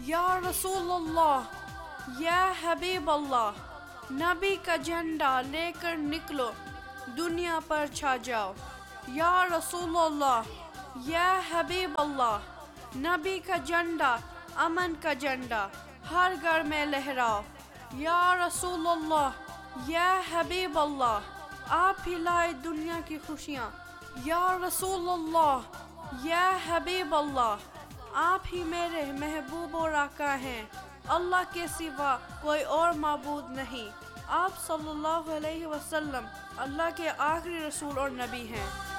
या रसूल अल्लाह, या हबीब अल्लाह, नबी का झंडा लेकर निकलो, दुनिया पर छा जाओ। या रसूल अल्लाह, या हबीब अल्लाह, नबी का झंडा, अमन का झंडा हर घर में लहराओ। या रसूल अल्लाह, या हबीब अल्लाह, आप ही लाए दुनिया की खुशियाँ। या रसूल अल्लाह, या हबीब अल्लाह, आप ही मेरे महबूब और आका हैं। अल्लाह के सिवा कोई और माबूद नहीं। आप सल्लल्लाहु अलैहि वसल्लम अल्लाह के आखिरी रसूल और नबी हैं।